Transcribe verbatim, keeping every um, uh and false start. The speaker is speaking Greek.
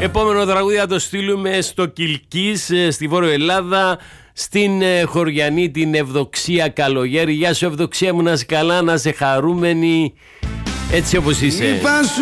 Επόμενο τραγούδι θα το στείλουμε στο Κιλκής, στη Βόρειο Ελλάδα, στην χωριανή την Ευδοξία Καλογέρη. Γεια σου Ευδοξία μου, να είσαι καλά, να είσαι χαρούμενη, έτσι όπως είσαι.